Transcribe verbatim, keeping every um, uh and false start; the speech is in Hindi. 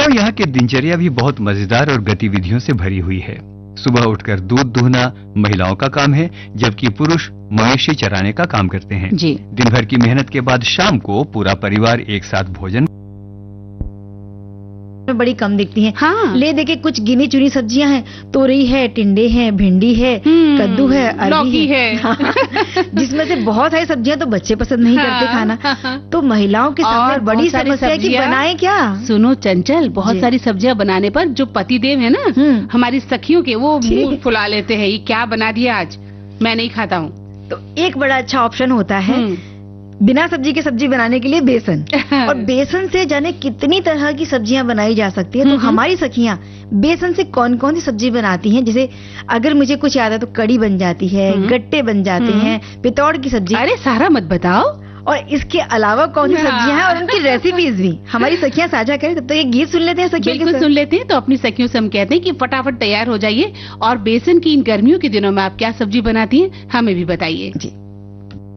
और यहाँ की दिनचर्या भी बहुत मजेदार और गतिविधियों से भरी हुई है। सुबह उठकर दूध दूहना महिलाओं का काम है, जबकि पुरुष मवेशी चराने का काम करते हैं। जी। दिन भर की मेहनत के बाद शाम को पूरा परिवार एक साथ भोजन बड़ी कम दिखती हैं। हाँ। ले देखे कुछ गिनी चुनी सब्जियां हैं, तोरई है, टिंडे हैं, भिंडी है, कद्दू है, अरबी है, है। हाँ। जिसमें से बहुत सारी सब्जियां तो बच्चे पसंद नहीं हाँ। करते खाना। तो महिलाओं के सामने बड़ी समस्या है कि बनाए क्या। सुनो चंचल, बहुत सारी सब्जियां बनाने पर जो पति देव है ना, हमारी सखियों के, वो मुंह फुला लेते हैं, ये क्या बना दिया आज, मैं नहीं खाता हूँ। तो एक बड़ा अच्छा ऑप्शन होता है बिना सब्जी के सब्जी बनाने के लिए बेसन। और बेसन से जाने कितनी तरह की सब्जियां बनाई जा सकती है। तो हमारी सखियां बेसन से कौन कौन सी सब्जी बनाती हैं, जैसे अगर मुझे कुछ याद है तो कड़ी बन जाती है, गट्टे बन जाते हैं, पितौड़ की सब्जी। अरे सारा मत बताओ। और इसके अलावा कौन सी सब्जियां हैं और उनकी रेसिपीज भी हमारी सखियां साझा करें। तो ये गीत सुन लेते हैं सखियों के। बिल्कुल सुन लेते हैं। तो अपनी सखियों से हम कहते हैं कि फटाफट तैयार हो जाइए और बेसन की इन गर्मियों के दिनों में आप क्या सब्जी बनाती हैं हमें भी बताइए। जी।